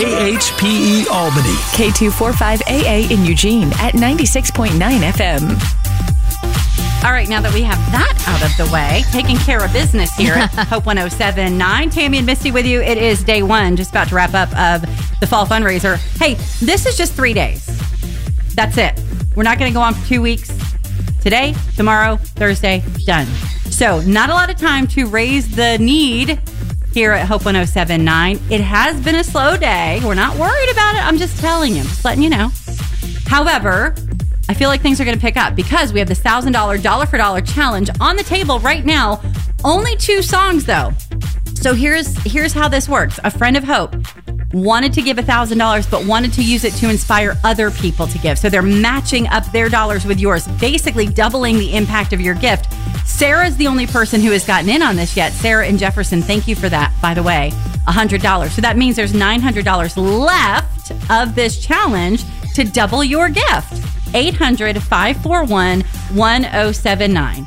AHPE Albany. K245AA in Eugene at 96.9 FM. All right, now that we have that out of the way, taking care of business here at Hope 107.9. Tammy and Misty with you. It is day one, just about to wrap up of the fall fundraiser. Hey, this is just 3 days. That's it. We're not going to go on for 2 weeks. Today, tomorrow, Thursday, done. So not a lot of time to raise the need here at Hope 107.9. It has been a slow day. We're not worried about it. I'm just telling you, just letting you know. However, I feel like things are going to pick up because we have the $1,000 dollar for dollar challenge on the table right now. Only 2 songs though. So here's how this works. A friend of Hope wanted to give $1,000 but wanted to use it to inspire other people to give. So they're matching up their dollars with yours, basically doubling the impact of your gift. Sarah's the only person who has gotten in on this yet. Sarah in Jefferson, thank you for that, by the way. $100. So that means there's $900 left of this challenge to double your gift. 800-541-1079.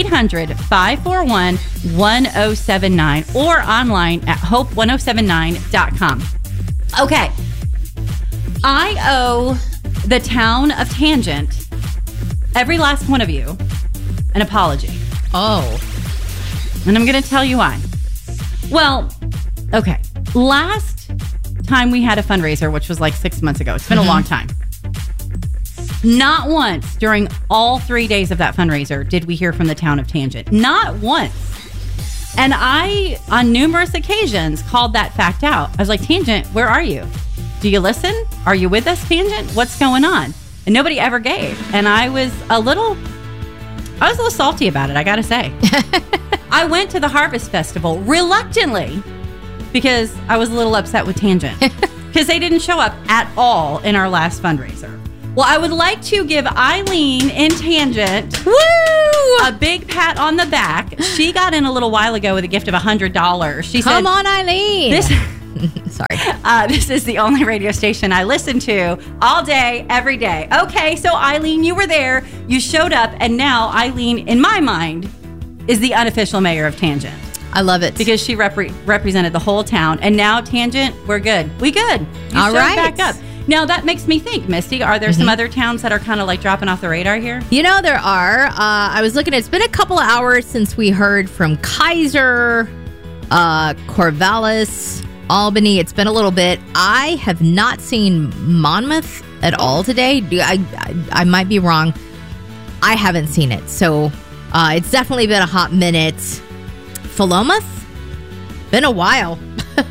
800-541-1079 or online at hope1079.com. Okay. I owe the town of Tangent, every last one of you, an apology. Oh. And I'm going to tell you why. Well, okay. Last time we had a fundraiser, which was like 6 months ago. It's been a long time. Not once during all 3 days of that fundraiser did we hear from the town of Tangent. Not once. And I, on numerous occasions, called that fact out. I was like, Tangent, where are you? Do you listen? Are you with us, Tangent? What's going on? And nobody ever gave. And I was a little salty about it, I gotta say. I went to the Harvest Festival reluctantly because I was a little upset with Tangent because they didn't show up at all in our last fundraiser. Well, I would like to give Eileen in Tangent a big pat on the back. She got in a little while ago with a gift of $100. She said, "Come on, Eileen." Sorry. This is the only radio station I listen to all day, every day. Okay, so Eileen, you were there. You showed up. And now Eileen, in my mind, is the unofficial mayor of Tangent. I love it. Because she represented the whole town. And now, Tangent, we're good. We good. You all right. Back up. Now, that makes me think, Misty, are there some other towns that are kind of like dropping off the radar here? You know, there are. I was looking, it's been a couple of hours since we heard from Kaiser, Corvallis, Albany. It's been a little bit. I have not seen Monmouth at all today. I might be wrong. I haven't seen it. So it's definitely been a hot minute. Philomath? Been a while.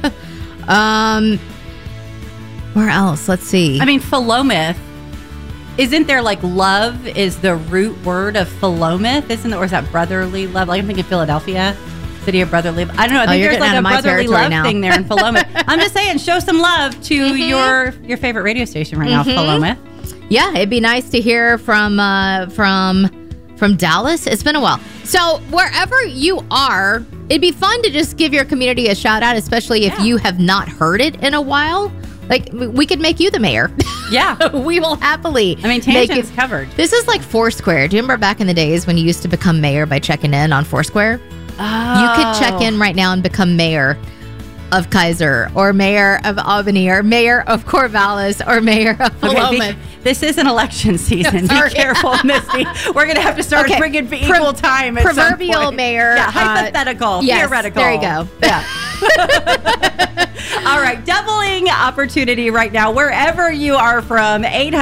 Where else? Let's see. I mean, Philomath, isn't there like love is the root word of Philomath? Isn't it? Or is that brotherly love? Like I'm thinking Philadelphia, city of brotherly love. I don't know. I think there's like a brotherly love thing there in Philomath. I'm just saying, show some love to your favorite radio station right now, Philomath. Yeah, it'd be nice to hear from Dallas. It's been a while. So wherever you are, it'd be fun to just give your community a shout out, especially if you have not heard it in a while. Like, we could make you the mayor. Yeah. We will happily. I mean, Tangent's covered. This is like Foursquare. Do you remember back in the days when you used to become mayor by checking in on Foursquare? Oh. You could check in right now and become mayor of Kaiser or mayor of Albany or mayor of Corvallis or mayor of Philomath. This is an election season. Be careful, Misty. We're going to have to start bringing equal time at proverbial some point. mayor. Yeah, hypothetical. Yes, theoretical. There you go. Yeah. All right. Doubling opportunity right now. Wherever you are from,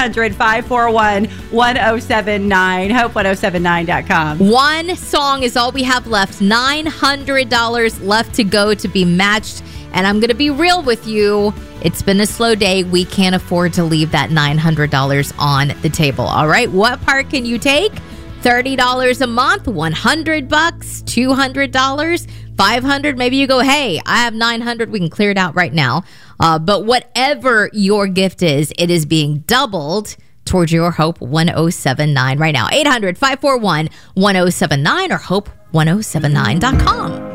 800-541-1079. Hope1079.com. One song is all we have left. $900 left to go to be matched. And I'm going to be real with you. It's been a slow day. We can't afford to leave that $900 on the table. All right. What part can you take? $30 a month, $100, $200, $500. Maybe you go, hey, I have $900. We can clear it out right now. But whatever your gift is, it is being doubled towards your Hope 1079 right now. 800-541-1079 or hope1079.com.